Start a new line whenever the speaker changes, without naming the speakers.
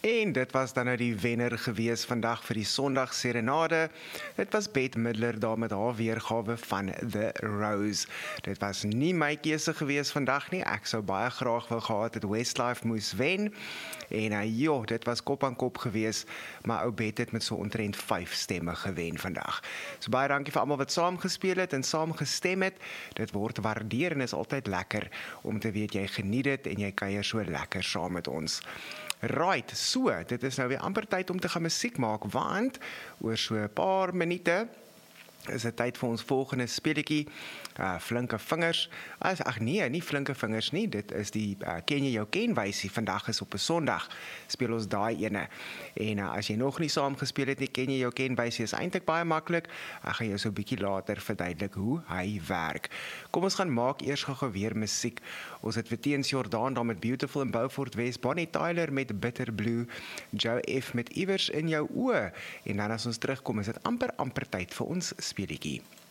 En dit was dan nou die wenner gewees vandag vir die Sondag Serenade. Dit was Bette Midler daar met haar weergawe van The Rose. Dit was nie my keuse gewees vandag nie. Ek sou baie graag wou gehad het Westlife moes wen. En dit was kop aan kop gewees, maar ou Bette het met so omtrent 5 stemme gewen vandag. So baie dankie vir almal wat saam gespeel het en saam gestem het. Dit word waardeer en is altyd lekker om te weet jy geniet dit en jy kuier so lekker saam met ons. Right, so, dit is nou weer amper tyd om te gaan musiek maak, want oor so 'n paar minute is dit tyd vir ons volgende speletjie, Flinke Vingers. Ag nee, nie Flinke Vingers nie, dit is die Ken jy jou kenwysie. Vandag is op 'n Sondag, speel ons daai ene. En as jy nog nie saam gespeel het nie, Ken jy jou kenwysie is eintlik baie maklik. Ek gaan jou so 'n bietjie later verduidelik hoe hy werk. Kom ons gaan maak eers gou weer musiek. Ons het vir Teens Jordaan daar met Beautiful in Beaufort West, Bonnie Tyler met Bitter Blue, Joe F met Iewers in jou oë. En dan as ons terugkom, is dit amper tyd vir ons speletjie.